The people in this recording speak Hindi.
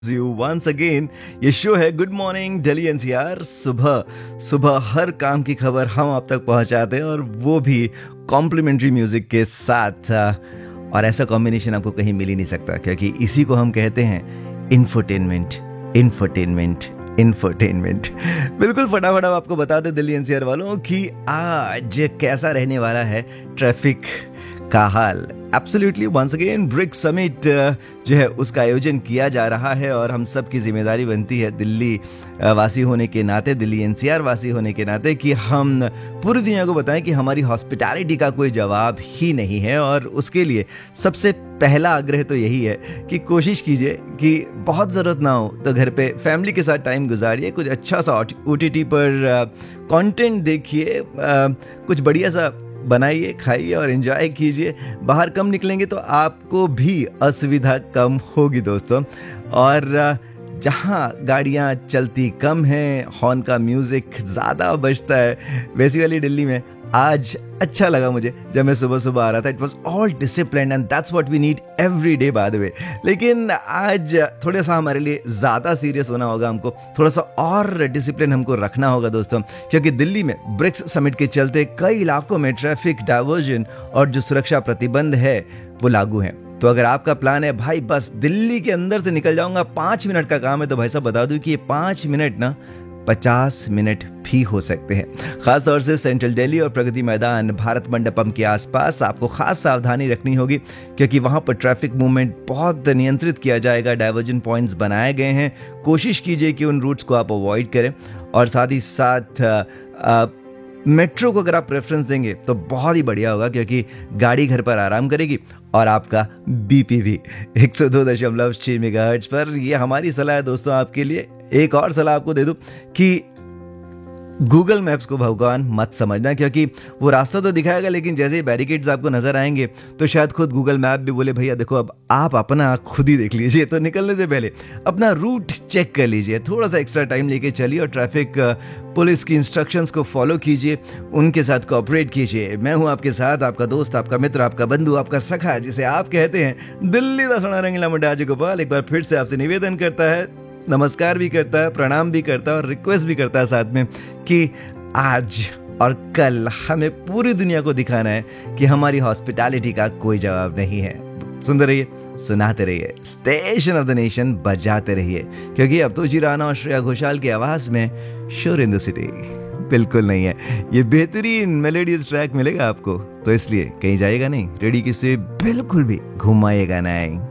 You once again. ये शो है गुड मॉर्निंग दिल्ली एनसीआर। सुबह सुबह हर काम की खबर हम आप तक पहुंचाते हैं और वो भी कॉम्प्लीमेंट्री म्यूजिक के साथ। और ऐसा कॉम्बिनेशन आपको कहीं मिल ही नहीं सकता, क्योंकि इसी को हम कहते हैं इंफोटेनमेंट। इंफोटेनमेंट इंफोटेनमेंट बिल्कुल फटाफट अब आपको बता दें दिल्ली एनसीआर वालों कि आज कैसा रहने वाला है ट्रैफिक का हाल। Absolutely once again BRICS summit जो है उसका आयोजन किया जा रहा है और हम सब की जिम्मेदारी बनती है दिल्ली वासी होने के नाते, दिल्ली एनसीआर वासी होने के नाते, कि हम पूरी दुनिया को बताएं कि हमारी हॉस्पिटैलिटी का कोई जवाब ही नहीं है। और उसके लिए सबसे पहला आग्रह तो यही है कि कोशिश कीजिए कि बहुत ज़रूरत ना हो तो घर पे फैमिली के साथ टाइम गुजारिए, कुछ अच्छा सा OTT पर कंटेंट देखिए, कुछ बढ़िया सा बनाइए, खाइए और एंजॉय कीजिए। बाहर कम निकलेंगे तो आपको भी असुविधा कम होगी दोस्तों। और जहाँ गाड़ियाँ चलती कम हैं, हॉर्न का म्यूज़िक ज़्यादा बजता है, वैसी वाली दिल्ली में आज अच्छा लगा मुझे जब मैं सुबह सुबह आ रहा था। It was all discipline and that's what we need every day by the way. लेकिन आज थोड़ा सा हमारे लिए ज़्यादा सीरियस होना होगा, हमको थोड़ा सा और डिसिप्लिन हमको रखना होगा दोस्तों, क्योंकि दिल्ली में ब्रिक्स समिट के चलते कई इलाकों में ट्रैफिक डाइवर्जन और जो सुरक्षा प्रतिबंध है वो लागू है। तो अगर आपका प्लान है भाई बस दिल्ली के अंदर से निकल जाऊंगा, 5 मिनट का काम है, तो भाई साहब बता दूं कि ये 5 मिनट ना 50 मिनट भी हो सकते हैं। खासतौर से सेंट्रल दिल्ली और प्रगति मैदान, भारत मंडपम के आसपास आपको खास सावधानी रखनी होगी, क्योंकि वहां पर ट्रैफिक मूवमेंट बहुत नियंत्रित किया जाएगा। डाइवर्जन पॉइंट्स बनाए गए हैं, कोशिश कीजिए कि उन रूट्स को आप अवॉइड करें। और साथ ही साथ मेट्रो को अगर आप प्रेफरेंस देंगे तो बहुत ही बढ़िया होगा, क्योंकि गाड़ी घर पर आराम करेगी और आपका बीपी भी 102.6 मेगाहर्ट्ज पर। ये हमारी सलाह है दोस्तों आपके लिए। एक और सलाह आपको दे दूं कि गूगल मैप्स को भगवान मत समझना, क्योंकि वो रास्ता तो दिखाएगा, लेकिन जैसे ही बैरिकेड्स आपको नजर आएंगे तो शायद खुद गूगल मैप भी बोले भैया देखो अब आप अपना खुद ही देख लीजिए। तो निकलने से पहले अपना रूट चेक कर लीजिए, थोड़ा सा एक्स्ट्रा टाइम लेके चलिए और ट्रैफिक पुलिस की इंस्ट्रक्शंस को फॉलो कीजिए, उनके साथ कोऑपरेट कीजिए। मैं हूं आपके साथ, आपका दोस्त, आपका मित्र, आपका बंधु, आपका सखा, जिसे आप कहते हैं दिल्ली दा सोना रंगीला मुंडा आज गोपाल। एक बार फिर से आपसे निवेदन करता है, नमस्कार भी करता है, प्रणाम भी करता है और रिक्वेस्ट भी करता है साथ में कि आज और कल हमें पूरी दुनिया को दिखाना है कि हमारी हॉस्पिटैलिटी का कोई जवाब नहीं है। सुनते रहिए, सुनाते रहिए, स्टेशन ऑफ द नेशन बजाते रहिए, क्योंकि अब तो राणा और श्रेया घोषाल की आवाज में शोर इन द सिटी बिल्कुल नहीं है। ये बेहतरीन मेलोडियस ट्रैक मिलेगा आपको, तो इसलिए कहीं जाएगा नहीं, रेडियो की स्वेप बिल्कुल भी घुमाएगा नहीं।